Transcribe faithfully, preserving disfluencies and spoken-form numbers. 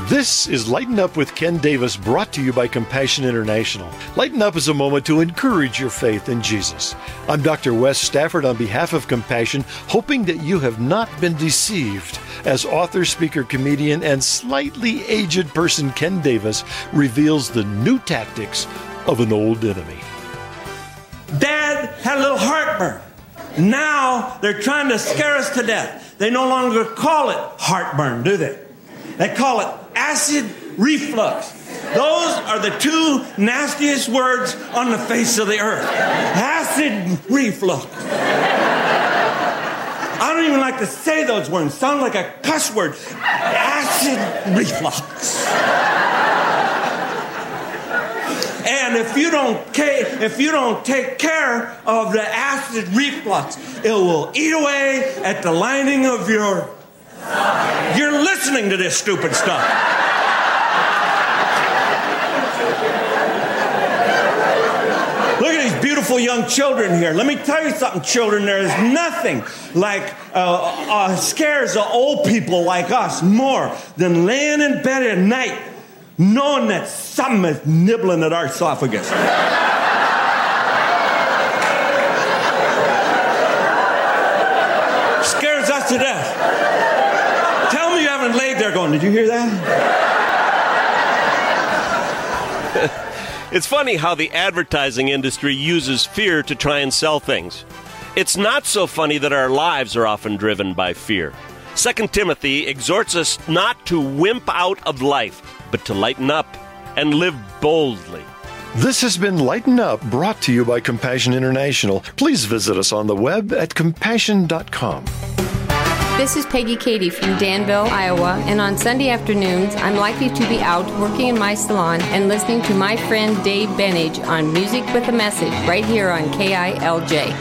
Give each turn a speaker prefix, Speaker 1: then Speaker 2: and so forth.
Speaker 1: This is Lighten Up with Ken Davis, brought to you by Compassion International. Lighten Up is a moment to encourage your faith in Jesus. I'm Doctor Wes Stafford on behalf of Compassion, hoping that you have not been deceived as author, speaker, comedian, and slightly aged person Ken Davis reveals the new tactics of an old enemy.
Speaker 2: Dad had a little heartburn. Now they're trying to scare us to death. They no longer call it heartburn, do they? They call it acid reflux. Those are the two nastiest words on the face of the earth. Acid reflux. I don't even like to say those words. It sounds like a cuss word. Acid reflux. And if you don't ca- if you don't take care of the acid reflux, it will eat away at the lining of your... You're listening to this stupid stuff. Look at these beautiful young children here. Let me tell you something, children. There is nothing like uh, uh, scares the old people like us more than laying in bed at night knowing that something is nibbling at our esophagus. Scares us to death. Tell me you haven't laid there going, did you hear that?
Speaker 3: It's funny how the advertising industry uses fear to try and sell things. It's not so funny that our lives are often driven by fear. Second Timothy exhorts us not to wimp out of life, but to lighten up and live boldly.
Speaker 1: This has been Lighten Up, brought to you by Compassion International. Please visit us on the web at compassion dot com.
Speaker 4: This is Peggy Cady from Danville, Iowa, and on Sunday afternoons, I'm likely to be out working in my salon and listening to my friend Dave Benage on Music with a Message right here on K I L J.